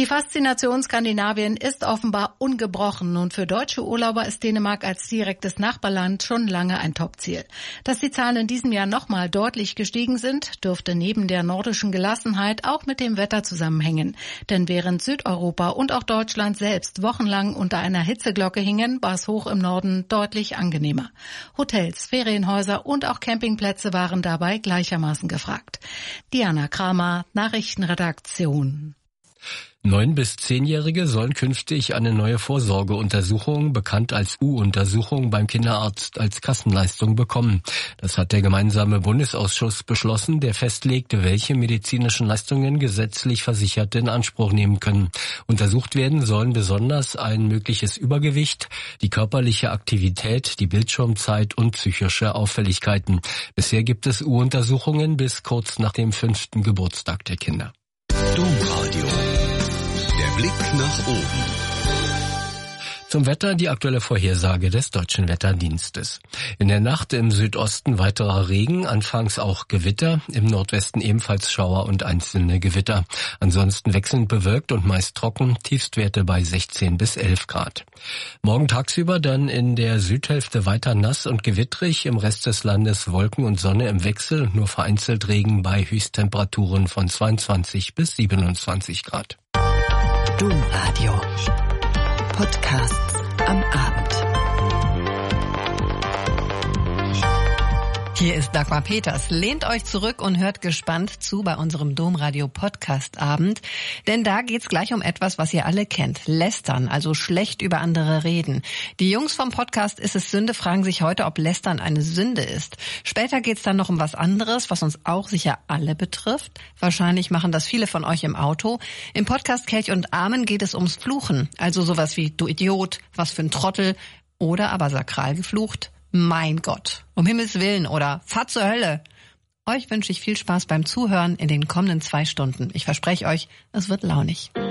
Die Faszination Skandinavien ist offenbar ungebrochen und für deutsche Urlauber ist Dänemark als direktes Nachbarland schon lange ein Topziel. Dass die Zahlen in diesem Jahr nochmal deutlich gestiegen sind, dürfte neben der nordischen Gelassenheit auch mit dem Wetter zusammenhängen. Denn während Südeuropa und auch Deutschland selbst wochenlang unter einer Hitzeglocke hingen, war es hoch im Norden deutlich angenehmer. Hotels, Ferienhäuser und auch Campingplätze waren dabei gleichermaßen gefragt. Diana Kramer, Nachrichtenredaktion. 9- bis 10-Jährige sollen künftig eine neue Vorsorgeuntersuchung, bekannt als U-Untersuchung, beim Kinderarzt als Kassenleistung bekommen. Das hat der gemeinsame Bundesausschuss beschlossen, der festlegt, welche medizinischen Leistungen gesetzlich Versicherte in Anspruch nehmen können. Untersucht werden sollen besonders ein mögliches Übergewicht, die körperliche Aktivität, die Bildschirmzeit und psychische Auffälligkeiten. Bisher gibt es U-Untersuchungen bis kurz nach dem 5. Geburtstag der Kinder. Domradio. Der Blick nach oben. Zum Wetter die aktuelle Vorhersage des Deutschen Wetterdienstes. In der Nacht im Südosten weiterer Regen, anfangs auch Gewitter, im Nordwesten ebenfalls Schauer und einzelne Gewitter. Ansonsten wechselnd bewölkt und meist trocken, Tiefstwerte bei 16 bis 11 Grad. Morgen tagsüber dann in der Südhälfte weiter nass und gewittrig, im Rest des Landes Wolken und Sonne im Wechsel, nur vereinzelt Regen bei Höchsttemperaturen von 22 bis 27 Grad. Domradio. Podcasts am Abend. Hier ist Dagmar Peters. Lehnt euch zurück und hört gespannt zu bei unserem Domradio Podcast Abend. Denn da geht's gleich um etwas, was ihr alle kennt. Lästern, also schlecht über andere reden. Die Jungs vom Podcast Ist es Sünde fragen sich heute, ob Lästern eine Sünde ist. Später geht's dann noch um was anderes, was uns auch sicher alle betrifft. Wahrscheinlich machen das viele von euch im Auto. Im Podcast Kelch und Amen geht es ums Fluchen. Also sowas wie du Idiot, was für ein Trottel oder aber sakral geflucht. Mein Gott, um Himmels Willen oder Fahr zur Hölle. Euch wünsche ich viel Spaß beim Zuhören in den kommenden 2 Stunden. Ich verspreche euch, es wird launig.